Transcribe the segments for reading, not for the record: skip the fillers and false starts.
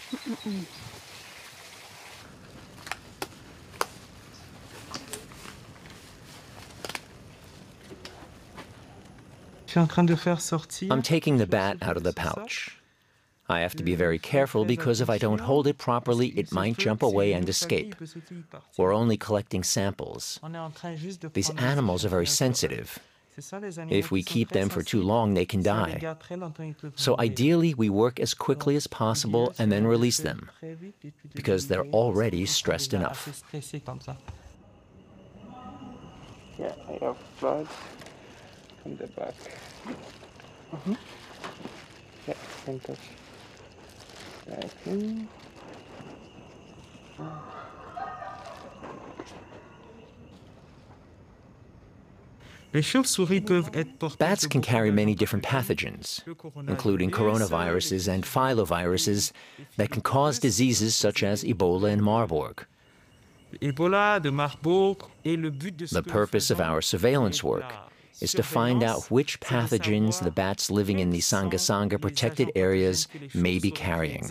I'm taking the bat out of the pouch. I have to be very careful because if I don't hold it properly, it might jump away and escape. We're only collecting samples. These animals are very sensitive. If we keep them for too long, they can die. So ideally, we work as quickly as possible and then release them, because they're already stressed enough. Yeah, I have blood from the back. Yeah, can touch. Okay. Bats can carry many different pathogens, including coronaviruses and filoviruses that can cause diseases such as Ebola and Marburg. The purpose of our surveillance work is to find out which pathogens the bats living in the Sanga-Sanga protected areas may be carrying.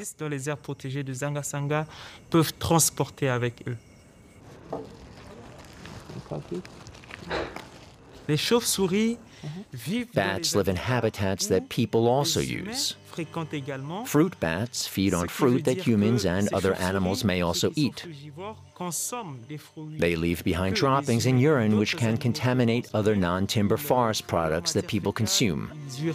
Bats live in habitats that people also use. Fruit bats feed on fruit that humans and other animals may also eat. They leave behind droppings in urine which can contaminate other non-timber forest products that people consume.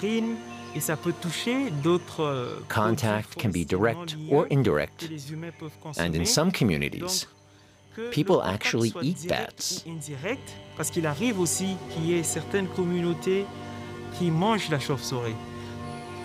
Contact can be direct or indirect, and in some communities, people actually eat bats. Parce qu'il arrive aussi qu'il y ait certaines communautés qui mangent la chauve-souris.